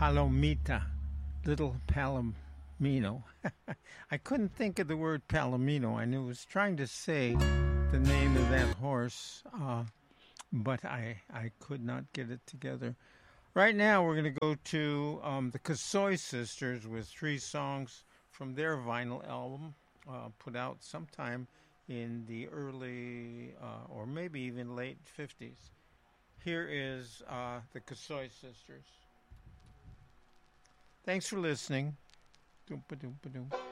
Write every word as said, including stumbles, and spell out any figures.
Palomita, little Palomino. I couldn't think of the word Palomino. I knew it was trying to say the name of that horse, uh, but I, I could not get it together. Right now, we're going to go to um, the Casoy Sisters with three songs from their vinyl album, uh, put out sometime in the early uh, or maybe even late fifties. Here is uh, the Casoy Sisters. Thanks for listening. Doompa doompa doom.